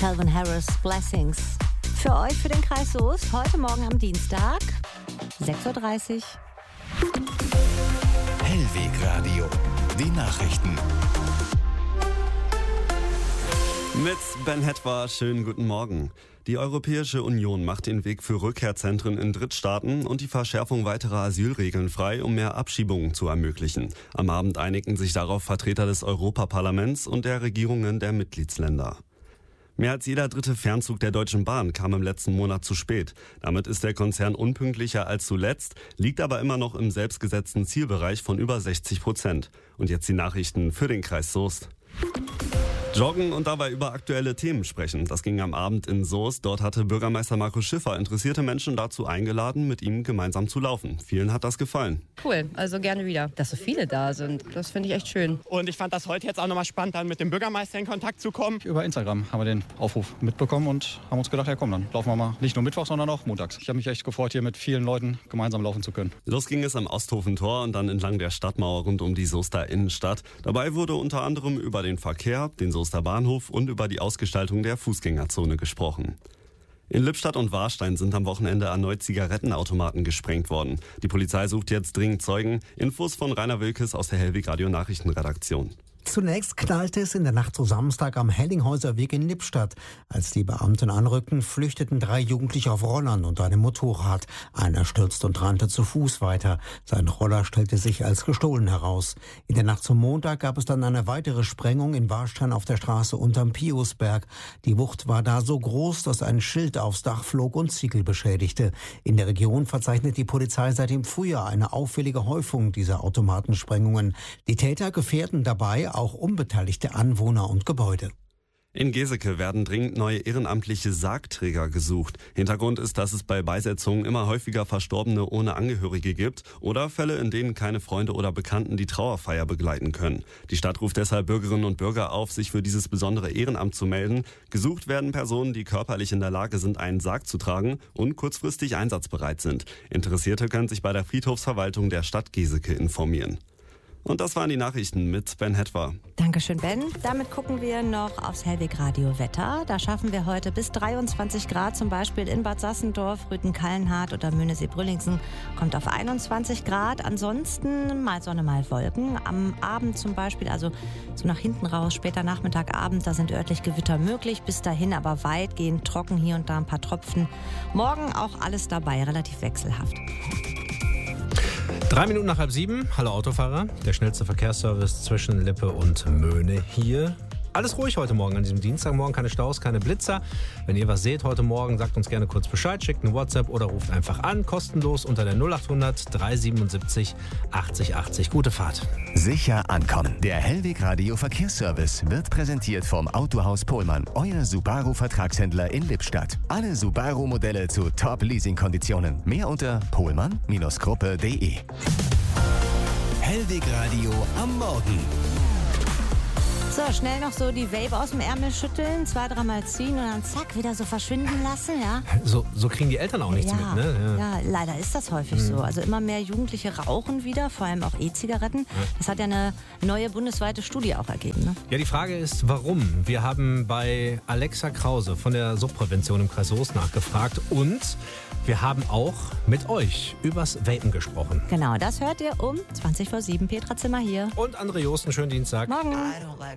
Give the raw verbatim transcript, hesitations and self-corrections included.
Calvin Harris, Blessings. Für euch, für den Kreis Soest, heute Morgen am Dienstag, sechs Uhr dreißig. Hellwegradio, die Nachrichten. Mit Ben Hetwa, schönen guten Morgen. Die Europäische Union macht den Weg für Rückkehrzentren in Drittstaaten und die Verschärfung weiterer Asylregeln frei, um mehr Abschiebungen zu ermöglichen. Am Abend einigten sich darauf Vertreter des Europaparlaments und der Regierungen der Mitgliedsländer. Mehr als jeder dritte Fernzug der Deutschen Bahn kam im letzten Monat zu spät. Damit ist der Konzern unpünktlicher als zuletzt, liegt aber immer noch im selbstgesetzten Zielbereich von über sechzig Prozent. Und jetzt die Nachrichten für den Kreis Soest. Joggen und dabei über aktuelle Themen sprechen. Das ging am Abend in Soest. Dort hatte Bürgermeister Markus Schiffer interessierte Menschen dazu eingeladen, mit ihm gemeinsam zu laufen. Vielen hat das gefallen. Cool, also gerne wieder. Dass so viele da sind, das finde ich echt schön. Und ich fand das heute jetzt auch nochmal spannend, dann mit dem Bürgermeister in Kontakt zu kommen. Über Instagram haben wir den Aufruf mitbekommen und haben uns gedacht, ja komm, dann laufen wir mal nicht nur Mittwoch, sondern auch montags. Ich habe mich echt gefreut, hier mit vielen Leuten gemeinsam laufen zu können. Los ging es am Osthofen-Tor und dann entlang der Stadtmauer rund um die Soester Innenstadt. Dabei wurde unter anderem über den Verkehr, den Soester Bahnhof und über die Ausgestaltung der Fußgängerzone gesprochen. In Lippstadt und Warstein sind am Wochenende erneut Zigarettenautomaten gesprengt worden. Die Polizei sucht jetzt dringend Zeugen. Infos von Rainer Wilkes aus der Hellwegradio Nachrichtenredaktion. Zunächst knallte es in der Nacht zu Samstag am Hellinghäuser Weg in Lippstadt. Als die Beamten anrückten, flüchteten drei Jugendliche auf Rollern und einem Motorrad. Einer stürzte und rannte zu Fuß weiter. Sein Roller stellte sich als gestohlen heraus. In der Nacht zum Montag gab es dann eine weitere Sprengung in Warstein auf der Straße unterm Piusberg. Die Wucht war da so groß, dass ein Schild aufs Dach flog und Ziegel beschädigte. In der Region verzeichnet die Polizei seit dem Frühjahr eine auffällige Häufung dieser Automatensprengungen. Die Täter gefährden dabei auch unbeteiligte Anwohner und Gebäude. In Geseke werden dringend neue ehrenamtliche Sargträger gesucht. Hintergrund ist, dass es bei Beisetzungen immer häufiger Verstorbene ohne Angehörige gibt oder Fälle, in denen keine Freunde oder Bekannten die Trauerfeier begleiten können. Die Stadt ruft deshalb Bürgerinnen und Bürger auf, sich für dieses besondere Ehrenamt zu melden. Gesucht werden Personen, die körperlich in der Lage sind, einen Sarg zu tragen und kurzfristig einsatzbereit sind. Interessierte können sich bei der Friedhofsverwaltung der Stadt Geseke informieren. Und das waren die Nachrichten mit Ben Hetwa. Dankeschön, Ben. Damit gucken wir noch aufs Hellwegradio Wetter. Da schaffen wir heute bis dreiundzwanzig Grad, zum Beispiel in Bad Sassendorf, Rüthen-Kallenhardt oder Möhnesee-Brüllingsen. Kommt auf einundzwanzig Grad. Ansonsten mal Sonne, mal Wolken. Am Abend zum Beispiel, also so nach hinten raus, später Nachmittag, Abend, da sind örtlich Gewitter möglich. Bis dahin aber weitgehend trocken, hier und da ein paar Tropfen. Morgen auch alles dabei, relativ wechselhaft. Drei Minuten nach halb sieben. Hallo Autofahrer. Der schnellste Verkehrsservice zwischen Lippe und Möhne hier. Alles ruhig heute Morgen an diesem Dienstagmorgen. Keine Staus, keine Blitzer. Wenn ihr was seht heute Morgen, sagt uns gerne kurz Bescheid, schickt eine WhatsApp oder ruft einfach an. Kostenlos unter der null acht hundert dreihundertsiebenundsiebzig achtzig achtzig. Gute Fahrt. Sicher ankommen. Der Hellwegradio Verkehrsservice wird präsentiert vom Autohaus Pohlmann, euer Subaru-Vertragshändler in Lippstadt. Alle Subaru-Modelle zu Top-Leasing-Konditionen. Mehr unter pohlmann Gruppe punkt de. Hellwegradio am Morgen. So, schnell noch so die Vape aus dem Ärmel schütteln, zwei, dreimal ziehen und dann zack, wieder so verschwinden lassen, ja? So, so kriegen die Eltern auch nichts ja, mit, ne? Ja. ja, leider ist das häufig mhm. so. Also immer mehr Jugendliche rauchen wieder, vor allem auch E-Zigaretten. Ja. Das hat ja eine neue bundesweite Studie auch ergeben, ne? Ja, die Frage ist, warum? Wir haben bei Alexa Krause von der Suchtprävention im Kreis Soest nachgefragt und wir haben auch mit euch übers Vapen gesprochen. Genau, das hört ihr um zwanzig vor sieben. Petra Zimmer hier. Und André Josten, schönen Dienstag. Morgen.